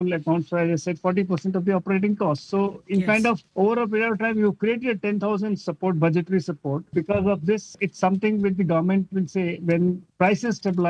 accounts for, as I said, 40% of the operating costs. So in kind Yes. of over a period of time, you created 10,000 support, budgetary support. Because of this, it's something which the government will say when prices stabilize,